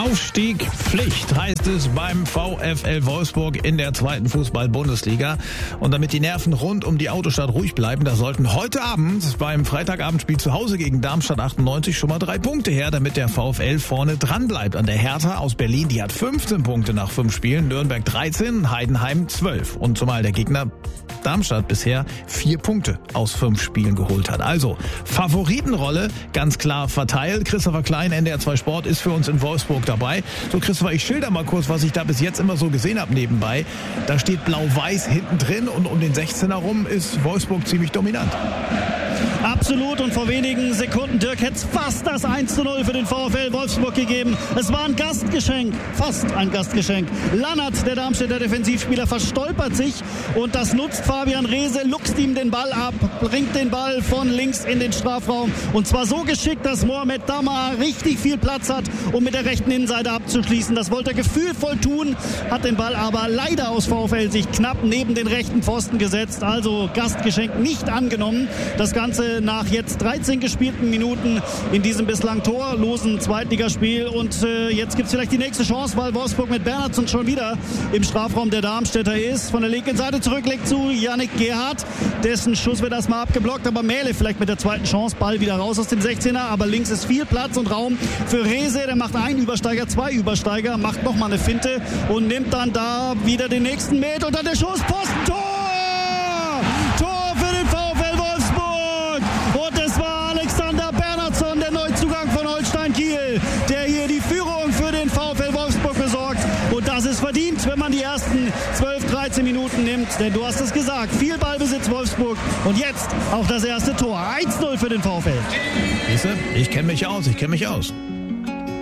Aufstieg Pflicht heißt es beim VfL Wolfsburg in der 2. Fußball-Bundesliga. Und damit die Nerven rund um die Autostadt ruhig bleiben, da sollten heute Abend beim Freitagabendspiel zu Hause gegen Darmstadt 98 schon mal 3 Punkte her, damit der VfL vorne dran bleibt. An der Hertha aus Berlin, die hat 15 Punkte nach 5 Spielen, Nürnberg 13, Heidenheim 12. Und zumal der Gegner Darmstadt bisher 4 Punkte aus 5 Spielen geholt hat. Also Favoritenrolle ganz klar verteilt. Christopher Klein, NDR 2 Sport, ist für uns in Wolfsburg dabei. So, Christopher, ich schilder mal kurz, was ich da bis jetzt immer so gesehen habe nebenbei. Da steht Blau-Weiß hinten drin und um den 16er rum ist Wolfsburg ziemlich dominant. Absolut, und vor wenigen Sekunden, Dirk, hätte es fast das 1:0 für den VfL Wolfsburg gegeben. Es war ein Gastgeschenk, fast ein Gastgeschenk. Lannert, der Darmstädter Defensivspieler, verstolpert sich und das nutzt Fabian Reese, luchst ihm den Ball ab, bringt den Ball von links in den Strafraum und zwar so geschickt, dass Mohamed Damar richtig viel Platz hat, um mit der rechten Innenseite abzuschließen. Das wollte er gefühlvoll tun, hat den Ball aber leider aus VfL-Sicht knapp neben den rechten Pfosten gesetzt. Also Gastgeschenk nicht angenommen. Das Ganze nach jetzt 13 gespielten Minuten in diesem bislang torlosen Zweitligaspiel. Und jetzt gibt es vielleicht die nächste Chance, weil Wolfsburg mit Bernhardsson schon wieder im Strafraum der Darmstädter ist. Von der linken Seite zurücklegt zu Yannick Gerhardt. Dessen Schuss wird erstmal abgeblockt, aber Mähle vielleicht mit der zweiten Chance. Ball wieder raus aus dem 16er, aber links ist viel Platz und Raum für Reese. Der macht einen Übersteiger, 2 Übersteiger, macht nochmal eine Finte und nimmt dann da wieder den nächsten Meter und dann der Schuss, Posten, Tor! Der hier die Führung für den VfL Wolfsburg besorgt. Und das ist verdient, wenn man die ersten 12, 13 Minuten nimmt. Denn du hast es gesagt, viel Ballbesitz Wolfsburg. Und jetzt auch das erste Tor. 1:0 für den VfL. Siehste, ich kenne mich aus.